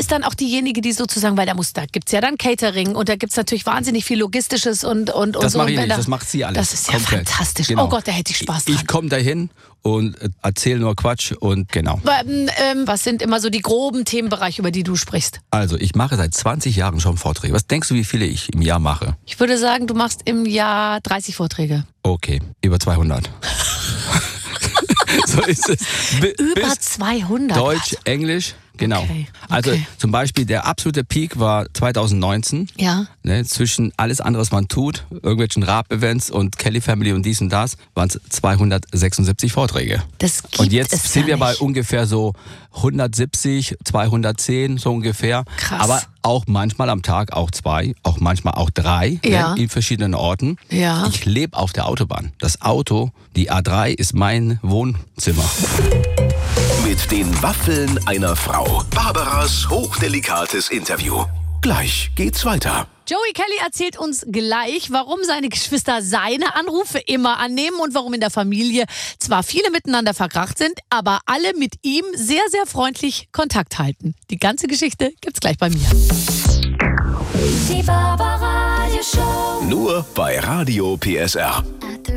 bist dann auch diejenige, die sozusagen, weil da gibt's ja dann Catering und da gibt's natürlich wahnsinnig viel Logistisches und Das so. mache ich nicht, das macht sie alles. Das ist ja komplett. fantastisch. Genau. Oh Gott, da hätte ich Spaß dran. Ich komme dahin und erzähle nur Quatsch und genau. Was sind immer so die groben Themenbereiche, über die du sprichst? Also ich mache seit 20 Jahren schon Vorträge. Was denkst du, wie viele ich im Jahr mache? Ich würde sagen, du machst im Jahr 30 Vorträge. Okay, über 200. So ist es. Über 200? Deutsch, Englisch, genau. Okay. Also zum Beispiel der absolute Peak war 2019. Ja. Ne, zwischen alles andere, was man tut, irgendwelchen Rap-Events und Kelly Family und dies und das, waren es 276 Vorträge. Das gibt und jetzt es sind ja wir bei nicht. ungefähr so 170, 210 so ungefähr. Krass. Aber auch manchmal am Tag auch 2, auch manchmal auch 3 Ja. in verschiedenen Orten. Ja. Ich lebe auf der Autobahn. Das Auto, die A3 ist mein Wohnzimmer. Mit den Waffeln einer Frau. Barbaras hochdelikates Interview. Gleich geht's weiter. Joey Kelly erzählt uns gleich, warum seine Geschwister seine Anrufe immer annehmen und warum in der Familie zwar viele miteinander verkracht sind, aber alle mit ihm sehr, sehr freundlich Kontakt halten. Die ganze Geschichte gibt's gleich bei mir. Die Barbaradio Show. Nur bei Radio PSR.